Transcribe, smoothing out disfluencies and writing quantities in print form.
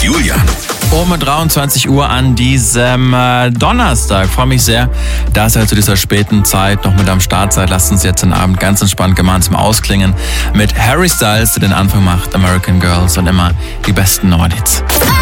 Julian. Um 23 Uhr an diesem Donnerstag. Freue mich sehr, dass ihr zu dieser späten Zeit noch mit am Start seid. Lasst uns jetzt den Abend ganz entspannt gemeinsam ausklingen mit Harry Styles, der den Anfang macht, American Girls und immer die besten Nordhits.